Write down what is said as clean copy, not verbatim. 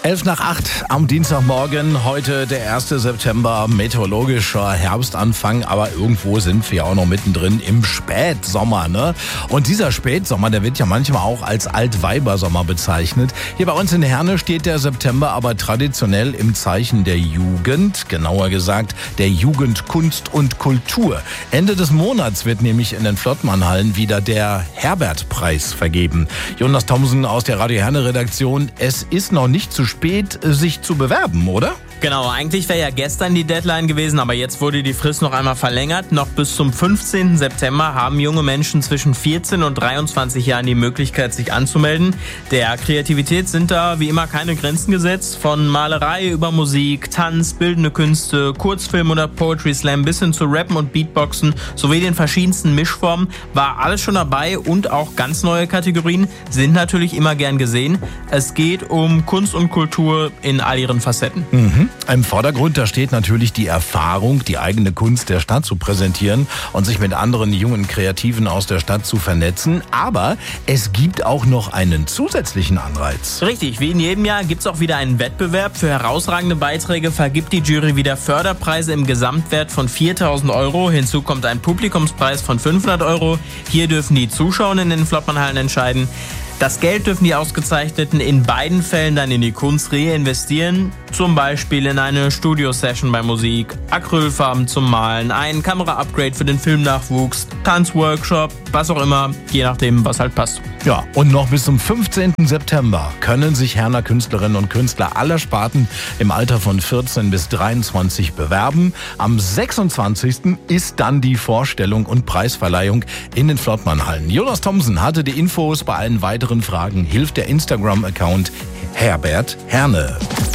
7:11 am Dienstagmorgen, heute der 1. September, meteorologischer Herbstanfang, aber irgendwo sind wir auch noch mittendrin im Spätsommer, ne? Und dieser Spätsommer, der wird ja manchmal auch als Altweibersommer bezeichnet. Hier bei uns in Herne steht der September aber traditionell im Zeichen der Jugend, genauer gesagt der Jugend, Kunst und Kultur. Ende des Monats wird nämlich in den Flottmannhallen wieder der Herbert-Preis vergeben. Jonas Thomsen aus der Radio Herne Redaktion, es ist noch nicht zu spät, sich zu bewerben, oder? Genau, eigentlich wäre ja gestern die Deadline gewesen, aber jetzt wurde die Frist noch einmal verlängert. Noch bis zum 15. September haben junge Menschen zwischen 14 und 23 Jahren die Möglichkeit, sich anzumelden. Der Kreativität sind da wie immer keine Grenzen gesetzt. Von Malerei über Musik, Tanz, bildende Künste, Kurzfilm oder Poetry Slam bis hin zu Rappen und Beatboxen sowie den verschiedensten Mischformen war alles schon dabei und auch ganz neue Kategorien sind natürlich immer gern gesehen. Es geht um Kunst und Kultur in all ihren Facetten. Im Vordergrund, da steht natürlich die Erfahrung, die eigene Kunst der Stadt zu präsentieren und sich mit anderen jungen Kreativen aus der Stadt zu vernetzen. Aber es gibt auch noch einen zusätzlichen Anreiz. Richtig, wie in jedem Jahr gibt es auch wieder einen Wettbewerb. Für herausragende Beiträge vergibt die Jury wieder Förderpreise im Gesamtwert von 4.000 Euro. Hinzu kommt ein Publikumspreis von 500 Euro. Hier dürfen die Zuschauer in den Flottmannhallen entscheiden. Das Geld dürfen die Ausgezeichneten in beiden Fällen dann in die Kunst reinvestieren, zum Beispiel in eine Studio-Session bei Musik, Acrylfarben zum Malen, ein Kamera-Upgrade für den Filmnachwuchs, Tanzworkshop, was auch immer, je nachdem, was halt passt. Ja, und noch bis zum 15. September können sich Herner Künstlerinnen und Künstler aller Sparten im Alter von 14 bis 23 bewerben. Am 26. ist dann die Vorstellung und Preisverleihung in den Flottmannhallen. Jonas Thomsen hatte die Infos. Bei allen weiteren Fragen hilft der Instagram-Account Herbert Herne.